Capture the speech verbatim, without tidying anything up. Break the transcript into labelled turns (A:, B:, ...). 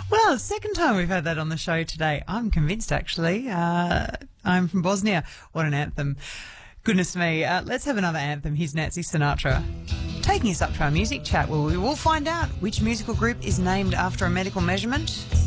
A: Well, second time we've had that on the show today. I'm convinced, actually. Uh, I'm from Bosnia. What an anthem. Goodness me. Uh, let's have another anthem. Here's Nancy Sinatra. Taking us up to our music chat where we will find out which musical group is named after a medical measurement